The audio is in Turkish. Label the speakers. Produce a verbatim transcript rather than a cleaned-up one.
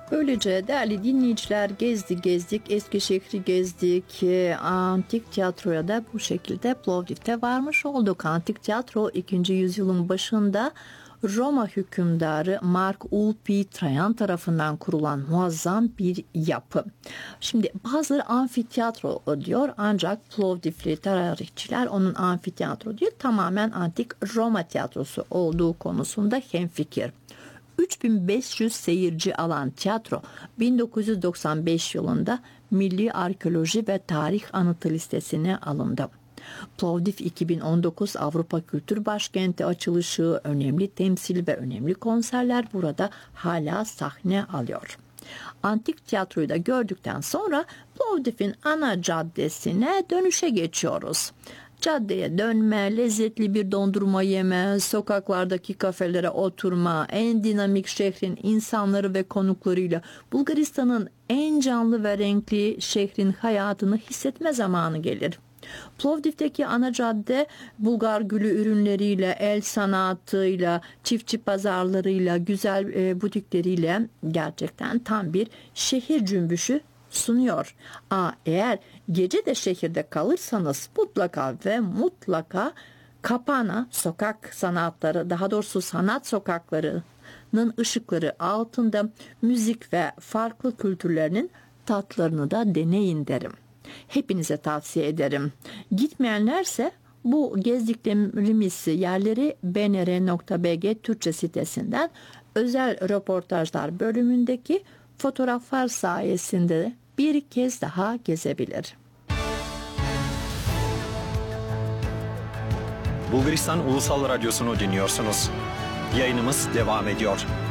Speaker 1: Böylece değerli dinleyiciler gezdik gezdik Eskişehir'i gezdik, antik tiyatroya da bu şekilde Plovdiv'te varmış olduk. Antik tiyatro ikinci yüzyılın başında Roma hükümdarı Mark Ulpi Trajan tarafından kurulan muazzam bir yapı. Şimdi bazıları amfiteyatro diyor ancak Plovdivli tarihçiler onun amfiteyatro diyor, tamamen antik Roma tiyatrosu olduğu konusunda hemfikir. üç bin beş yüz seyirci alan tiyatro bin dokuz yüz doksan beş yılında Milli Arkeoloji ve Tarih Anıtı listesine alındı. Plovdiv iki bin on dokuz Avrupa Kültür Başkenti açılışı, önemli temsil ve önemli konserler burada hala sahne alıyor. Antik tiyatroyu da gördükten sonra Plovdiv'in ana caddesine dönüşe geçiyoruz. Caddeye dönme, lezzetli bir dondurma yeme, sokaklardaki kafelere oturma, en dinamik şehrin insanları ve konuklarıyla Bulgaristan'ın en canlı ve renkli şehrin hayatını hissetme zamanı gelir. Plovdiv'deki ana cadde Bulgar gülü ürünleriyle, el sanatıyla, çiftçi pazarlarıyla, güzel e, butikleriyle gerçekten tam bir şehir cümbüşü sunuyor. Aa, eğer gece de şehirde kalırsanız mutlaka ve mutlaka Kapana sokak sanatları, daha doğrusu sanat sokaklarının ışıkları altında müzik ve farklı kültürlerinin tatlarını da deneyin derim. Hepinize tavsiye ederim. Gitmeyenlerse bu gezdiklerimiz yerleri b n r nokta b g Türkçe sitesinden özel röportajlar bölümündeki fotoğraflar sayesinde bir kez daha gezebilir.
Speaker 2: Bulgaristan Ulusal Radyosu'nu dinliyorsunuz. Yayınımız devam ediyor.